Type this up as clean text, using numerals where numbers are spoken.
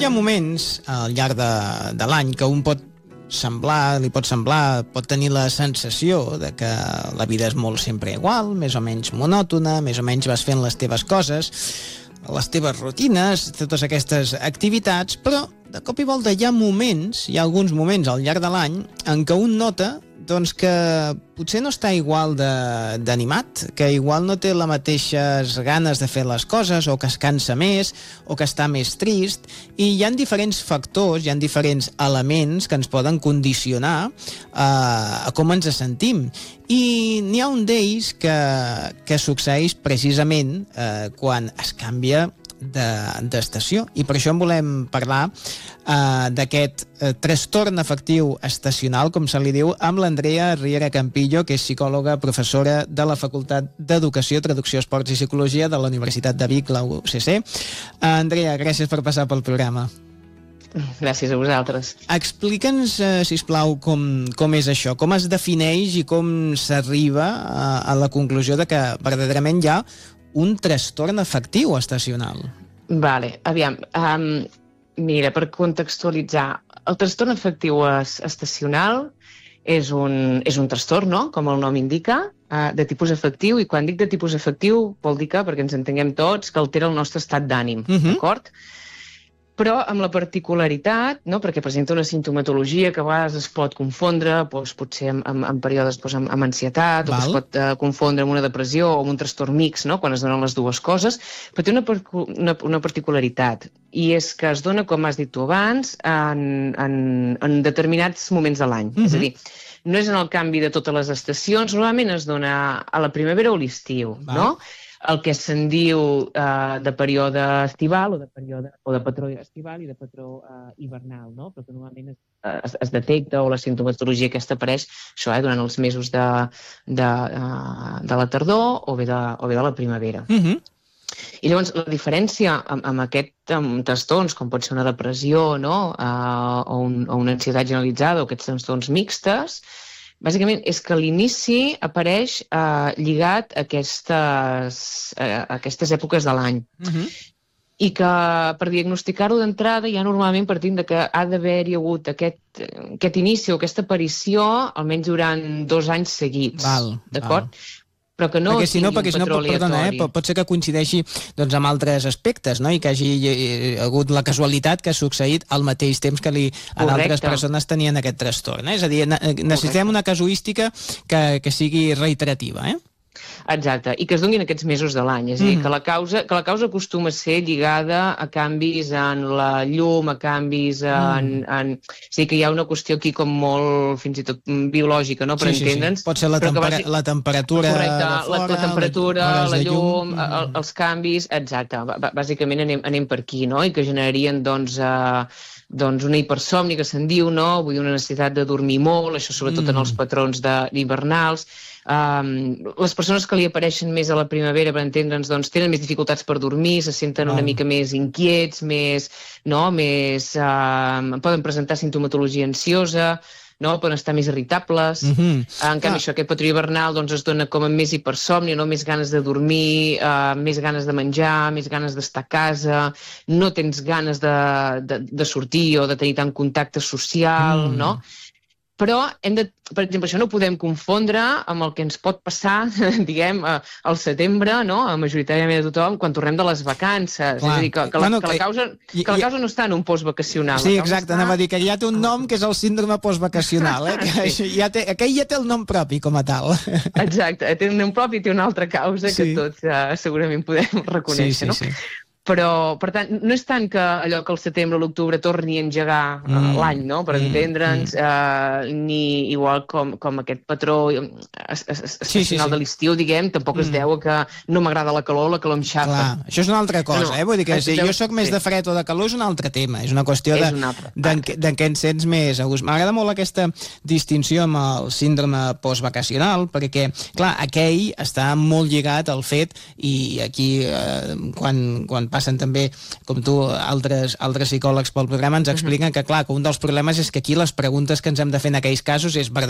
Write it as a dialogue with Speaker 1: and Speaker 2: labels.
Speaker 1: Hi ha moments al llarg de l'any que un li pot semblar, pot tenir la sensació de que la vida és molt sempre igual, més o menys monòtona, més o menys vas fent les teves coses, les teves rutines, totes aquestes activitats, però de cop i volta hi ha alguns moments al llarg de l'any en què un nota doncs que potser no està igual d'animat, que igual no té les mateixes ganes de fer les coses, o que es cansa més, o que està més trist, i hi ha diferents factors, hi ha diferents elements que ens poden condicionar a com ens sentim. I n'hi ha un d'ells que succeeix precisament quan es canvia d'estació, i per això en volem parlar d'aquest trastorn afectiu estacional, com se li diu, amb l'Andrea Riera Campillo, que és psicòloga, professora de la Facultat d'Educació, Traducció, Esports i Psicologia de la Universitat de Vic, la UCC. Andrea, gràcies per passar pel programa.
Speaker 2: Gràcies a vosaltres.
Speaker 1: Explica'ns, sisplau, com és això, com es defineix i com s'arriba a la conclusió de que verdaderament hi ha un trastorn afectiu estacional.
Speaker 2: Vale, aviam, mira, per contextualitzar, el trastorn afectiu estacional és un trastorn, no?, com el nom indica, de tipus afectiu, i quan dic de tipus afectiu vol dir que, perquè ens entenguem tots, que altera el nostre estat d'ànim, d'acord? Però amb la particularitat, no?, perquè presenta una simptomatologia que a vegades es pot confondre, doncs, potser en períodes amb ansietat, o que es pot confondre amb una depressió o amb un trastorn mixt, no?, quan es donen les dues coses, però té una particularitat, i és que es dona, com has dit tu abans, en determinats moments de l'any. És a dir, no és en el canvi de totes les estacions, normalment es dona a la primavera o l'estiu, no?, el que se'n diu de període estival o de patró estival i de patró hivernal, no? Però que normalment es detecta, o la simptomatologia aquesta apareix això, durant els mesos de la tardor o bé de la primavera. I llavors la diferència amb aquests trastorns, com pot ser una depressió, no?, o una ansietat generalitzada, o aquests trastorns mixtes, bàsicament és que l'inici apareix lligat a aquestes èpoques de l'any. I que per diagnosticar-ho d'entrada ja normalment partim de que ha d'haver-hi hagut aquest inici o aquesta aparició almenys durant 2 anys seguits. D'acord? Però que no tingui un patró aleatori.
Speaker 1: Pot ser que coincideixi doncs, amb altres aspectes, no?, i que hagi hagut la casualitat que ha succeït al mateix temps que en altres persones tenien aquest trastorn. És a dir, necessitem una casuística que sigui reiterativa,
Speaker 2: Exacte, i que es donin aquests mesos de l'any, és a dir, que la causa acostuma a ser lligada a canvis en la llum, a canvis en... És a dir, que hi ha una qüestió aquí com molt, fins i tot, biològica, no?, per entendre'ns.
Speaker 1: Pot ser la temperatura de fora,
Speaker 2: la temperatura, la llum, els canvis, exacte, bàsicament anem per aquí, no?, i que generarien, doncs una hipersòmnia, que se'n diu, no?, vull dir, una necessitat de dormir molt, això sobretot en els patrons hivernals. Les persones que li apareixen més a la primavera, per entendre'ns, doncs tenen més dificultats per dormir, se senten una mica més inquiets, poden presentar simptomatologia ansiosa, no? Poden estar més irritables. En canvi, aquest patró hivernal es dona com amb més hipersòmnia, més ganes de dormir, més ganes de menjar, més ganes d'estar a casa, no tens ganes de sortir o de tenir tant contacte social, no? Però, per exemple, això no ho podem confondre amb el que ens pot passar, diguem, al setembre, no?, majoritàriament a tothom, quan tornem de les vacances. És a dir, que la causa no està en un postvacacional.
Speaker 1: Sí, exacte, anava a dir que ja té un nom que és el síndrome postvacacional, aquell ja té el nom propi com a tal.
Speaker 2: Exacte, té un nom propi i té una altra causa que tots segurament podem reconèixer, no? Però, per tant, no és tant que allò que al setembre o l'octubre torni a engegar l'any, no?, per entendre'ns, ni igual com aquest patró estacional de l'estiu, diguem, tampoc es deu a que no m'agrada la calor em xafa.
Speaker 1: Clar, això és una altra cosa, vull dir que si jo soc més de fred o de calor és un altre tema, és una qüestió de què et sents més a gust. M'agrada molt aquesta distinció amb el síndrome postvacacional, perquè, clar, aquell està molt lligat al fet, i aquí, quan passen també, com tu, altres psicòlegs pel programa ens expliquen que, clar, que un dels problemes és que aquí les preguntes que ens hem de fer en aquells casos és